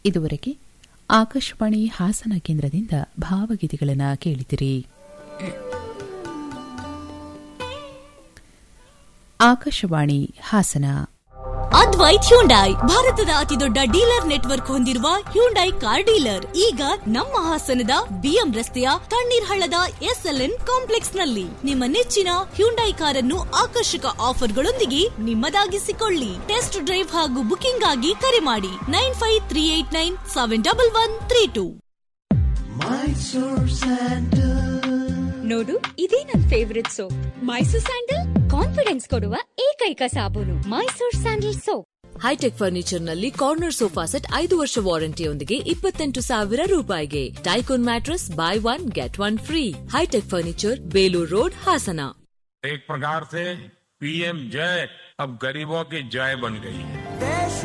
ಇದುವರೆಗೆ ಆಕಾಶವಾಣಿ ಹಾಸನ ಕೇಂದ್ರದಿಂದ ಭಾವಗೀತೆಗಳನ್ನು ಕೇಳಿದಿರಿ. ಆಕಾಶವಾಣಿ ಹಾಸನ. ಅದ್ವೈತ್ ಹ್ಯುಂಡೈ ಭಾರತದ ಅತಿದೊಡ್ಡ ಡೀಲರ್ ನೆಟ್ವರ್ಕ್ ಹೊಂದಿರುವ ಹ್ಯುಂಡೈ ಕಾರ್ ಡೀಲರ್ ಈಗ ನಮ್ಮ ಹಾಸನದ ಬಿಎಂ ರಸ್ತೆಯ ತಣ್ಣೀರ್ ಹಳ್ಳದ SLN ಕಾಂಪ್ಲೆಕ್ಸ್ ನಲ್ಲಿ ನಿಮ್ಮ ನೆಚ್ಚಿನ ಹ್ಯುಂಡೈ ಕಾರನ್ನು ಆಕರ್ಷಕ ಆಫರ್ಗಳೊಂದಿಗೆ ನಿಮ್ಮದಾಗಿಸಿಕೊಳ್ಳಿ. ಟೆಸ್ಟ್ ಡ್ರೈವ್ ಹಾಗೂ ಬುಕಿಂಗ್ ಆಗಿ ಕರೆ ಮಾಡಿ 9538971132. ನೋಡು, ಇದೇ ನನ್ favourite soap. Mysore sandal confidence ಕೊಡುವ ಏಕೈಕ ಸಾಬೂನು. Mysore sandal soap. High tech furniture ನಲ್ಲಿ ಕಾರ್ನರ್ ಸೋಫಾ ಸೆಟ್ 5 ವರ್ಷ ವಾರಂಟಿಯೊಂದಿಗೆ 28,000 ರೂಪಾಯಿಗೆ. Tycoon mattress by 1 get 1 free. High tech furniture, Belur road, Hassan. एक प्रकार से पीएम जय अब गरीबों की जय बन गई है.